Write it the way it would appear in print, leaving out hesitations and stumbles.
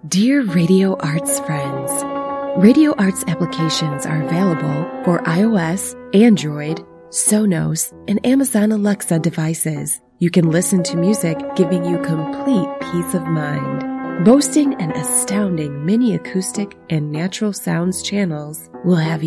Dear Radio Arts friends, Radio Arts applications are available for iOS, Android, Sonos, and Amazon Alexa devices. You can listen to music giving you complete peace of mind. Boasting an astounding mini acoustic and natural sounds channels will have